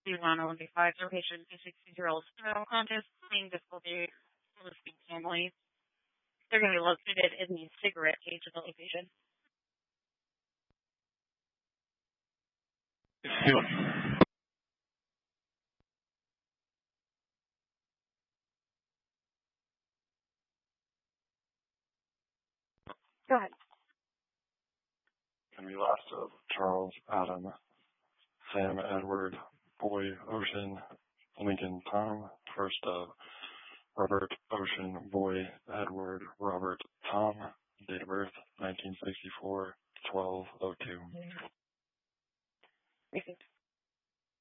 B105 for patient, a 60-year-old female contest, playing difficulty for the Speak family. They're going to be located in the cigarette cage of the location. Go ahead. Can be last of Charles, Adam, Sam, Edward, Boy, Ocean, Lincoln, Tom. First of Robert, Ocean, Boy, Edward, Robert, Tom. Date of birth, 1964, 12/02. Received.